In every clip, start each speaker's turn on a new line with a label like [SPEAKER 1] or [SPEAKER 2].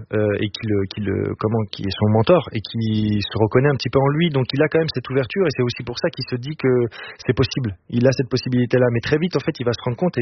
[SPEAKER 1] et qui est son mentor et qui se reconnaît un petit peu en lui. Donc il a quand même cette ouverture et c'est aussi pour ça qu'il se dit que c'est possible. Il a cette possibilité-là, mais très vite en fait il va se rendre compte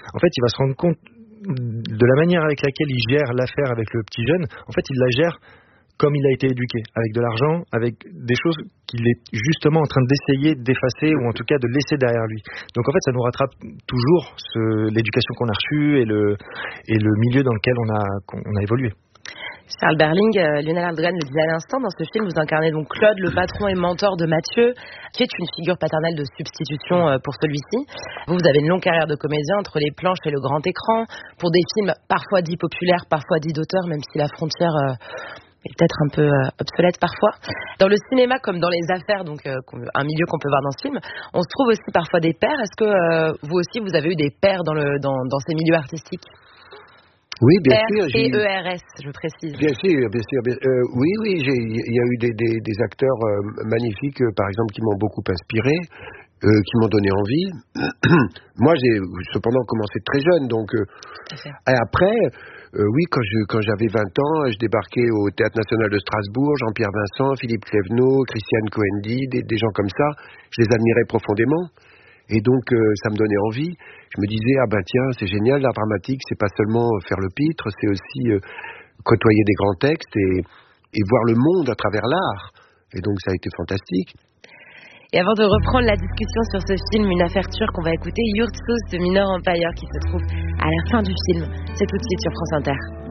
[SPEAKER 1] de la manière avec laquelle il gère l'affaire avec le petit jeune. En fait, il la gère comme il a été éduqué, avec de l'argent, avec des choses qu'il est justement en train d'essayer d'effacer ou en tout cas de laisser derrière lui. Donc en fait, ça nous rattrape toujours l'éducation qu'on a reçue et le milieu dans lequel on a évolué.
[SPEAKER 2] Charles Berling, Lionel Aldren le disait à l'instant, dans ce film, vous incarnez donc Claude, le patron et mentor de Mathieu, qui est une figure paternelle de substitution pour celui-ci. Vous avez une longue carrière de comédien entre les planches et le grand écran, pour des films parfois dits populaires, parfois dits d'auteur, même si la frontière est peut-être un peu obsolète parfois. Dans le cinéma comme dans les affaires, donc un milieu qu'on peut voir dans ce film, on se trouve aussi parfois des pairs. Est-ce que vous aussi, vous avez eu des pairs dans ces milieux artistiques ?
[SPEAKER 3] Oui, bien sûr.
[SPEAKER 2] P-E-R-S, je précise.
[SPEAKER 3] Bien sûr. Oui, il y a eu des acteurs magnifiques, par exemple, qui m'ont beaucoup inspiré, qui m'ont donné envie. Moi, j'ai cependant commencé très jeune, donc... et après, oui, quand j'avais 20 ans, je débarquais au Théâtre National de Strasbourg, Jean-Pierre Vincent, Philippe Clévenot, Christiane Coendi, des gens comme ça. Je les admirais profondément. Et donc, ça me donnait envie. Je me disais, ah ben tiens, c'est génial, l'art dramatique, c'est pas seulement faire le pitre, c'est aussi côtoyer des grands textes et voir le monde à travers l'art. Et donc, ça a été fantastique.
[SPEAKER 2] Et avant de reprendre la discussion sur ce film, une affaire turque, on va écouter Yurtsuz de Minor Empire qui se trouve à la fin du film. C'est tout de suite sur France Inter.